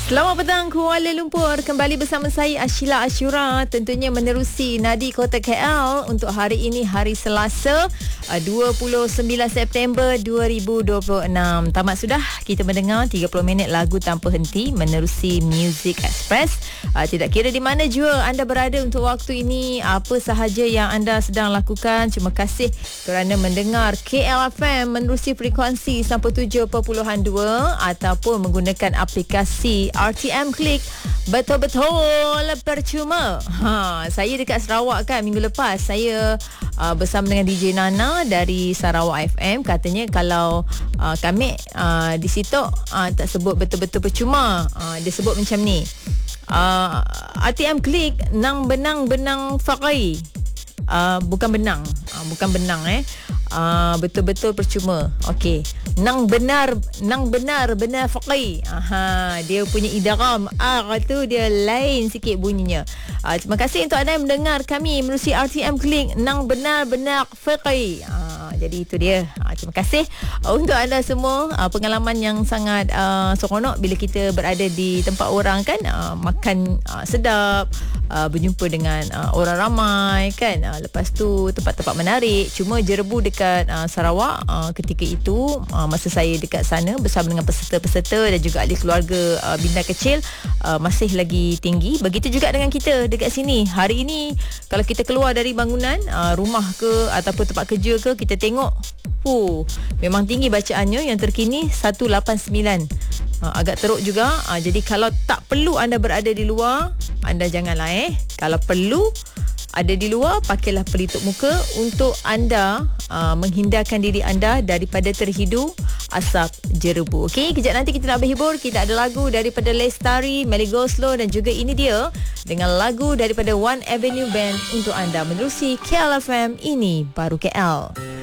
Selamat petang Kuala Lumpur. Kembali bersama saya Ashila Ashura. Tentunya menerusi Nadi Kota KL untuk hari ini, hari Selasa 29 September 2026. Tamat sudah kita mendengar 30 minit lagu tanpa henti menerusi Music Express. Tidak kira di mana jua anda berada untuk waktu ini, apa sahaja yang anda sedang lakukan, terima kasih kerana mendengar KLFM menerusi frekuensi 97.2 ataupun menggunakan aplikasi RTM Klik. Betul-betul percuma. Saya dekat Sarawak kan minggu lepas. Saya bersama dengan DJ Nana dari Sarawak FM. Katanya kalau kami di situ tak sebut betul-betul percuma. Dia sebut macam ni. RTM Klik nang benang faqai. Bukan benang. Betul-betul percuma. Okey. Nang benar faqai. Dia punya idgham tu dia lain sikit bunyinya. Terima kasih untuk anda yang mendengar kami melalui RTM Klik nang benar faqai. Jadi itu dia. Terima kasih untuk anda semua. Pengalaman yang sangat seronok bila kita berada di tempat orang kan, makan sedap, berjumpa dengan orang ramai kan. Lepas tu tempat-tempat menarik. Cuma jerebu dekat Sarawak ketika itu, masa saya dekat sana bersama dengan peserta-peserta dan juga ahli keluarga Bina Kecil, masih lagi tinggi. Begitu juga dengan kita dekat sini. Hari ini kalau kita keluar dari bangunan, rumah ke ataupun tempat kerja ke, kita tengok memang tinggi bacaannya. Yang terkini 189. Agak teruk juga. Jadi kalau tak perlu anda berada di luar, anda janganlah. Kalau perlu ada di luar, pakailah pelitup muka untuk anda menghindarkan diri anda daripada terhidu asap jerebu. Okey, kejap nanti kita nak berhibur. Kita ada lagu daripada Lestari, Melly Goslow dan juga ini dia dengan lagu daripada One Avenue Band untuk anda menerusi KLFM. Ini baru KL.